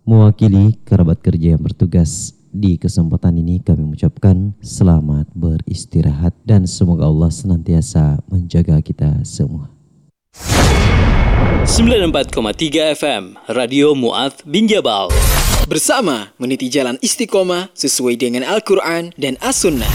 Mewakili kerabat kerja yang bertugas di kesempatan ini kami mengucapkan selamat beristirahat dan semoga Allah senantiasa menjaga kita semua. 94,3 FM Radio Mu'adz bin Jabal. Bersama meniti jalan istiqomah sesuai dengan Al-Quran dan As-Sunnah.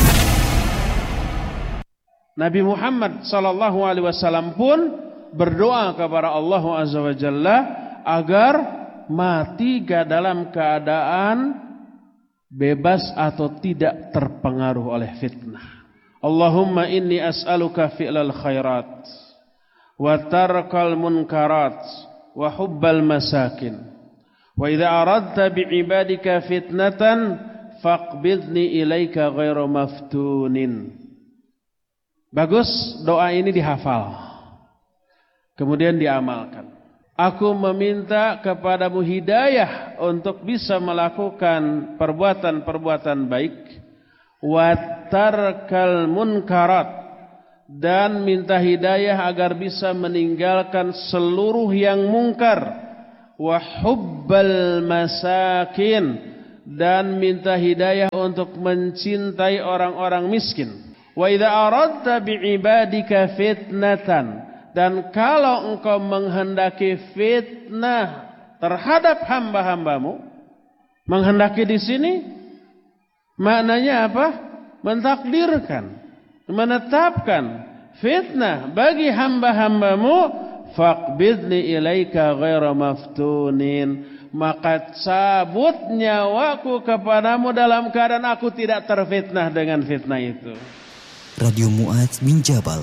Nabi Muhammad SAW pun berdoa kepada Allah Azza wa Jalla agar mati dalam keadaan bebas atau tidak terpengaruh oleh fitnah. Allahumma inni as'aluka fi'lal khairat wa tarkal munkarat wa hubbal masakin wa idza aradta bi'ibadika fitnatan faqbidni ilaika ghairu maftunin. Bagus, doa ini dihafal kemudian diamalkan. Aku meminta kepadamu hidayah untuk bisa melakukan perbuatan-perbuatan baik wa tarkal munkarat, dan minta hidayah agar bisa meninggalkan seluruh yang mungkar, wa hubbal masakin, dan minta hidayah untuk mencintai orang-orang miskin. Wa idza aradta bi'ibadika fitnatan, dan kalau engkau menghendaki fitnah terhadap hamba-hambamu, menghendaki di sini maknanya apa? Mentakdirkan, menetapkan fitnah bagi hamba-hambamu, faqbidni ilaika ghaira maftunin, maka cabut nyawaku kepadamu dalam keadaan aku tidak terfitnah dengan fitnah itu. Radio Mu'adz bin Jabal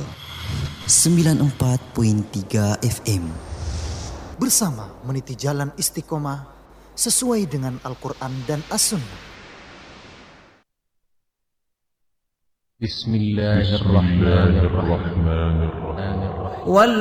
94.3 FM. Bersama meniti jalan istiqomah sesuai dengan Al-Quran dan As-Sunnah. Bismillahirrahmanirrahim.